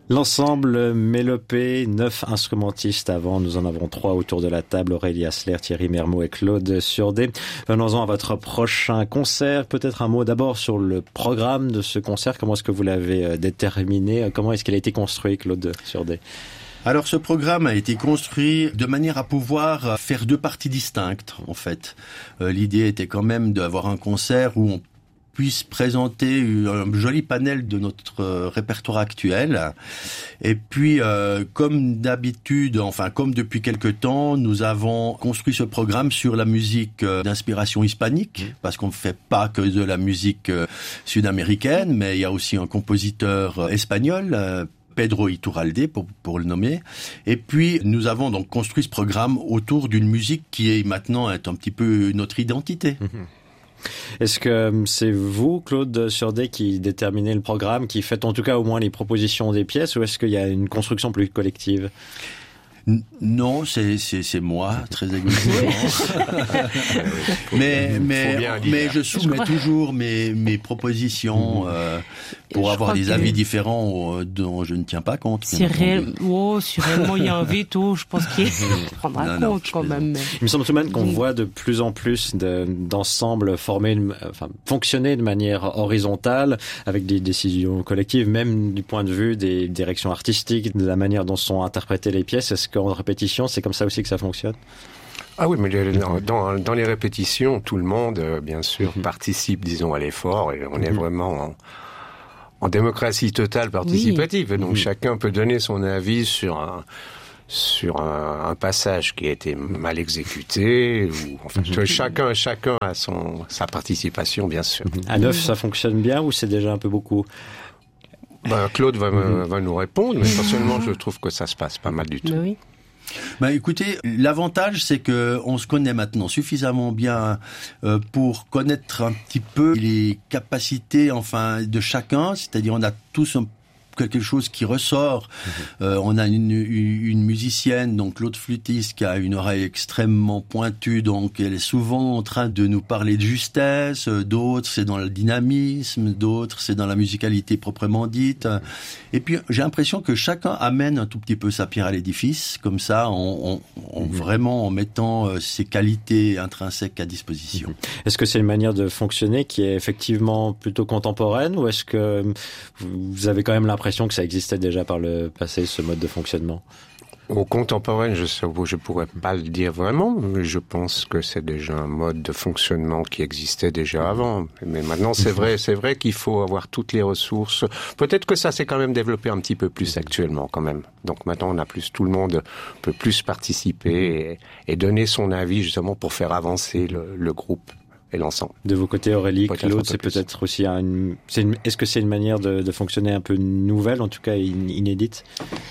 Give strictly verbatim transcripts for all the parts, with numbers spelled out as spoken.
L'ensemble Mélopée, neuf instrumentistes avant, nous en avons trois autour de la table, Aurélie Hasler, Thierry Mermot et Claude Surdé. Venons-en à votre prochain concert. Peut-être un mot d'abord sur le programme de ce concert. Comment est-ce que vous l'avez déterminé? Comment est-ce qu'il a été construit, Claude Surdé? Alors ce programme a été construit de manière à pouvoir faire deux parties distinctes, en fait. Euh, l'idée était quand même d'avoir un concert où on puisse présenter un joli panel de notre euh, répertoire actuel. Et puis, euh, comme d'habitude, enfin comme depuis quelque temps, nous avons construit ce programme sur la musique euh, d'inspiration hispanique, parce qu'on ne fait pas que de la musique euh, sud-américaine, mais il y a aussi un compositeur euh, espagnol, euh, Pedro Iturralde, pour, pour le nommer. Et puis, nous avons donc construit ce programme autour d'une musique qui est maintenant est un petit peu notre identité. Mmh. Est-ce que c'est vous, Claude Surdé, qui déterminez le programme, qui faites en tout cas au moins les propositions des pièces, ou est-ce qu'il y a une construction plus collective ? Non, c'est c'est c'est moi, très égoïstement. mais mais mais je soumets je toujours mes mes propositions euh, pour avoir des avis différents dont je ne tiens pas compte. Si, réel... oh, si réellement il y a un veto, je pense qu'il prendra non, compte non, quand même. Mais... Il me semble tout de même qu'on voit de plus en plus de, d'ensembles formés, enfin fonctionner de manière horizontale avec des décisions collectives, même du point de vue des directions artistiques, de la manière dont sont interprétées les pièces. Est-ce qu'en répétition, c'est comme ça aussi que ça fonctionne? Ah oui, mais dans, dans, dans les répétitions, tout le monde, bien sûr, mm-hmm. participe, disons, à l'effort, et on mm-hmm. est vraiment en, en démocratie totale participative. Oui. Donc mm-hmm. chacun peut donner son avis sur un, sur un, un passage qui a été mal exécuté, ou enfin, mm-hmm. chacun, chacun a son, sa participation, bien sûr. Mm-hmm. À neuf, ça fonctionne bien ou c'est déjà un peu beaucoup? Ben, Claude va, me, va nous répondre, mais personnellement, je trouve que ça se passe pas mal du tout. Oui. Ben, écoutez, l'avantage, c'est que on se connaît maintenant suffisamment bien euh, pour connaître un petit peu les capacités, enfin, de chacun. C'est-à-dire, on a tous un quelque chose qui ressort. Mmh. Euh, on a une, une musicienne, donc l'autre flûtiste, qui a une oreille extrêmement pointue, donc elle est souvent en train de nous parler de justesse. D'autres, c'est dans le dynamisme. D'autres, c'est dans la musicalité proprement dite. Et puis, j'ai l'impression que chacun amène un tout petit peu sa pierre à l'édifice, comme ça, en, en, en mmh. vraiment en mettant euh, ses qualités intrinsèques à disposition. Mmh. Est-ce que c'est une manière de fonctionner qui est effectivement plutôt contemporaine, ou est-ce que vous avez quand même l'impression que ça existait déjà par le passé, ce mode de fonctionnement? Au contemporain, je je pourrais pas le dire vraiment, mais je pense que c'est déjà un mode de fonctionnement qui existait déjà avant. Mais maintenant, c'est vrai, c'est vrai qu'il faut avoir toutes les ressources. Peut-être que ça s'est quand même développé un petit peu plus actuellement, quand même. Donc maintenant, on a plus, tout le monde peut plus participer et, et donner son avis justement pour faire avancer le, le groupe et l'ensemble. De vos côtés, Aurélie, peut-être Claude, c'est plus. Peut-être aussi une, c'est une, est-ce que c'est une manière de, de fonctionner un peu nouvelle, en tout cas inédite?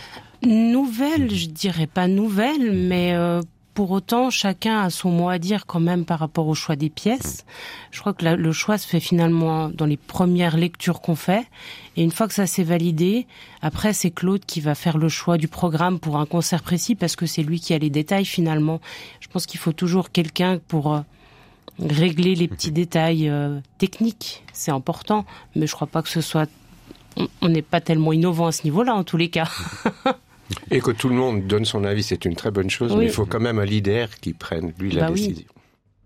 Nouvelle, je dirais pas nouvelle, mais euh, pour autant, chacun a son mot à dire quand même par rapport au choix des pièces. Je crois que la, le choix se fait finalement dans les premières lectures qu'on fait, et une fois que ça s'est validé, après c'est Claude qui va faire le choix du programme pour un concert précis, parce que c'est lui qui a les détails finalement. Je pense qu'il faut toujours quelqu'un pour euh, régler les petits détails euh, techniques, c'est important, mais je crois pas que ce soit... On n'est pas tellement innovant à ce niveau-là, en tous les cas. Et que tout le monde donne son avis, c'est une très bonne chose, oui. Mais il faut quand même un leader qui prenne, lui, la bah décision. Oui.